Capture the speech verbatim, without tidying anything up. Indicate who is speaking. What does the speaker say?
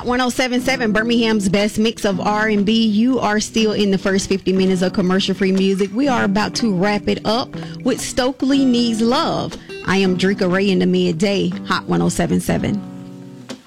Speaker 1: Hot one oh seven point seven, Birmingham's best mix of R and B. You are still in the first fifty minutes of commercial-free music. We are about to wrap it up with Stokely Needs Love. I am Drika Ray in the midday. Hot one oh seven point seven.